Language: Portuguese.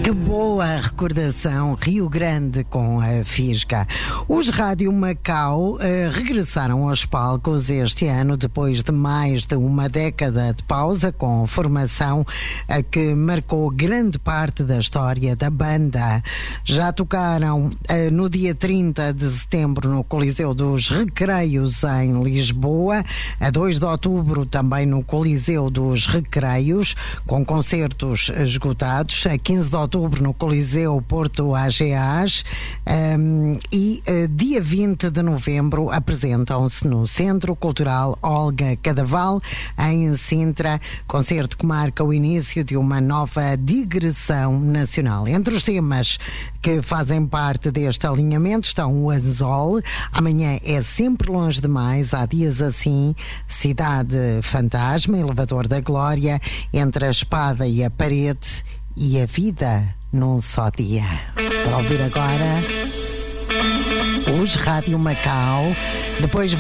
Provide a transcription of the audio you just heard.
Que boa recordação, Rio Grande com a Fisga. Os Rádio Macau regressaram aos palcos este ano depois de mais de uma década de pausa, com formação que marcou grande parte da história da banda. Já tocaram no dia 30 de setembro no Coliseu dos Recreios em Lisboa, a 2 de outubro também no Coliseu dos Recreios, com concertos esgotados, a 15 de outubro no Coliseu Porto AGAs e dia 20 de novembro apresentam-se no Centro Cultural Olga Cadaval em Sintra, concerto que marca o início de uma nova digressão nacional. Entre os temas que fazem parte deste alinhamento estão o Anzol, Amanhã é Sempre Longe Demais, Há Dias Assim, Cidade Fantasma, Elevador da Glória, Entre a Espada e a Parede e A Vida num Só Dia. Para ouvir agora os Rádio Macau, depois